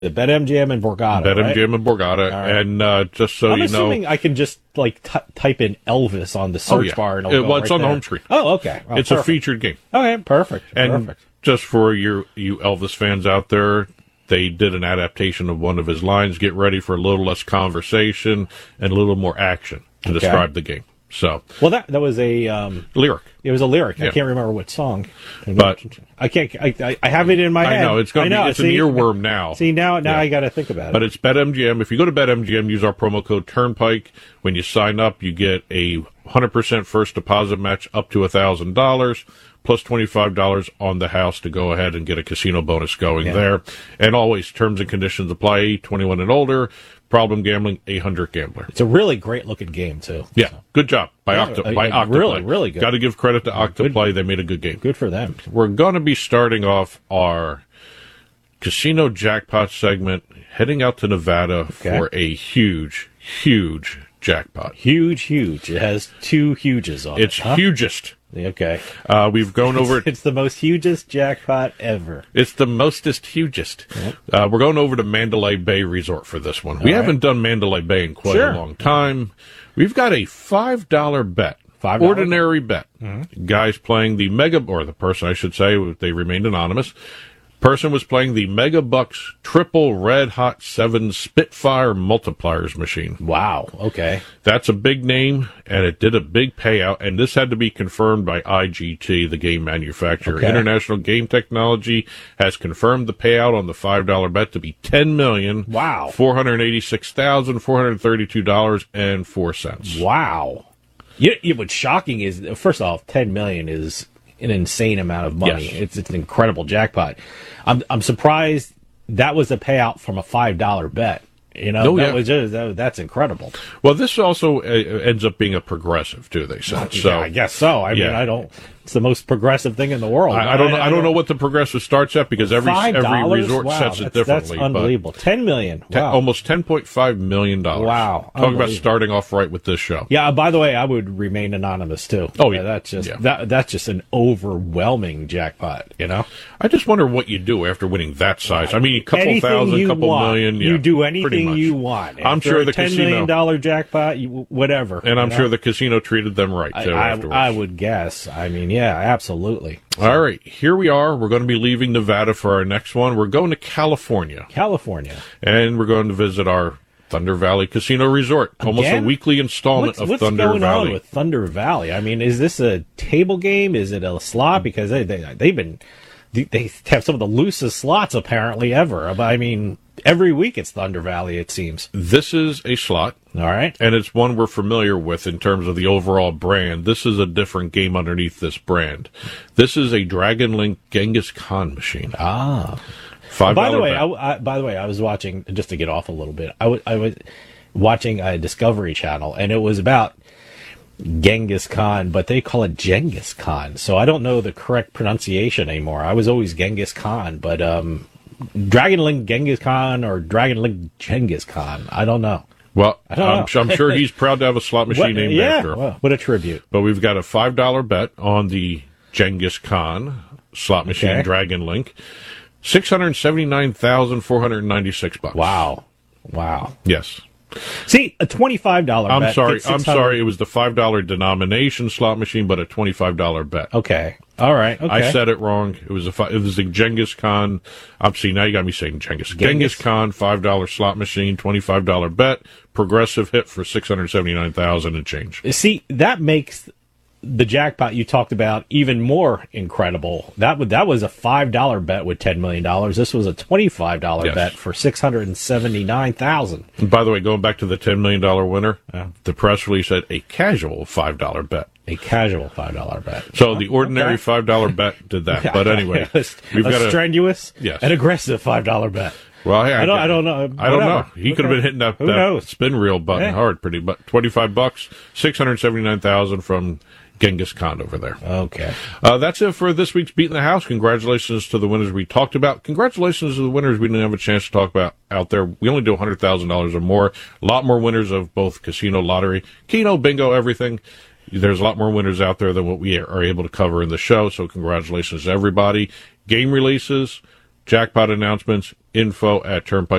The BetMGM and Borgata, BetMGM and Borgata. Right. And just so I'm you know... assuming I can just type in Elvis on the search bar and it'll go it's right on there. the home screen. Oh, okay. Well, it's perfect. a featured game. Okay, perfect. And perfect. just for you Elvis fans out there, they did an adaptation of one of his lines. Get ready for a little less conversation and a little more action to describe the game. So, well, that was a lyric. It was a lyric. Yeah. I can't remember what song, but I can't. I have it in my head. I know it's going to be. It's an earworm now. See now I got to think about it. But it's BetMGM. If you go to BetMGM, use our promo code Turnpike. When you sign up, you get a 100% first deposit match up to $1,000. Plus $25 on the house to go ahead and get a casino bonus going there. And always, terms and conditions apply, 21 and older. Problem gambling, 800 Gambler. It's a really great-looking game, too. Yeah, good job by Octoplay. Really, really good. Got to give credit to Octoplay. They made a good game. Good for them. We're going to be starting off our casino jackpot segment, heading out to Nevada for a huge, huge jackpot. Huge. It has two huges on it. It's hugest. Okay. We've gone over it. It's the most hugest jackpot ever. It's the mostest hugest. Yep. We're going over to Mandalay Bay Resort for this one. We haven't done Mandalay Bay in quite a long time. We've got a $5 bet. Ordinary bet. Mm-hmm. Guys playing the the person I should say, they remained anonymous. Person was playing the Mega Bucks Triple Red Hot 7 Spitfire Multipliers machine. Wow, okay. That's a big name, and it did a big payout, and this had to be confirmed by IGT, the game manufacturer. Okay. International Game Technology has confirmed the payout on the $5 bet to be $10,486,432.04. Wow. What's shocking is, first off, $10 million is an insane amount of money. Yes. It's an incredible jackpot. I'm surprised that was a payout from a $5 bet. That's incredible. Well, this also ends up being a progressive too. They said so. Yeah, I guess so. I mean, it's the most progressive thing in the world. I don't know what the progressive starts at because every resort sets it differently. That's unbelievable. $10 million. Wow. Almost $10.5 million. Wow. Talk about starting off right with this show. Yeah. By the way, I would remain anonymous too. Oh yeah. That's just an overwhelming jackpot. I just wonder what you do after winning that size. I mean, a couple thousand, couple million. You do anything you want. I'm sure the $10 million jackpot, whatever. And I'm sure the casino treated them right too. Afterwards, I would guess. I mean, yeah, absolutely. All right, here we are. We're going to be leaving Nevada for our next one. We're going to California. And we're going to visit our Thunder Valley Casino Resort. Almost a weekly installment of Thunder Valley. What's going on with Thunder Valley? I mean, is this a table game? Is it a slot? Because they have some of the loosest slots apparently ever. I mean, every week it's Thunder Valley, it seems. This is a slot. All right. And it's one we're familiar with in terms of the overall brand. This is a different game underneath this brand. This is a Dragon Link Genghis Khan machine. Ah. $5 by the way, I was watching, just to get off a little bit, I was watching a Discovery Channel, and it was about Genghis Khan, but they call it Genghis Khan. So I don't know the correct pronunciation anymore. I was always Genghis Khan, but Dragon Link Genghis Khan or Dragon Link Genghis Khan, I don't know. Well, I'm sure he's proud to have a slot machine named after him. Well, what a tribute. But we've got a $5 bet on the Genghis Khan slot machine, Dragon Link. $679,496. Wow. Yes. See, a $25 bet. I'm sorry. It was the $5 denomination slot machine, but a $25 bet. Okay. All right. Okay. I said it wrong. It was the Genghis Khan. See, now you got me saying Genghis Khan $5 slot machine, $25 bet, progressive hit for $679,000 and change. See, that makes the jackpot you talked about even more incredible. That was a $5 bet with $10 million. This was a $25 bet for $679,000. And by the way, going back to the $10 million winner, the press release said a casual $5 bet. A casual $5 bet. So the ordinary $5 bet did that. But anyway, we've got a strenuous and aggressive $5 bet. Well, hey, I don't know. I don't know. He could have been hitting that spin reel button hard, pretty. But $25, $679,000 from Genghis Khan over there. Okay. That's it for this week's Beat in the House. Congratulations to the winners we talked about. Congratulations to the winners we didn't have a chance to talk about out there. We only do $100,000 or more. A lot more winners of both casino, lottery, keno, bingo, everything. There's a lot more winners out there than what we are able to cover in the show, so congratulations to everybody. Game releases, Jackpot announcements, info at Turnpike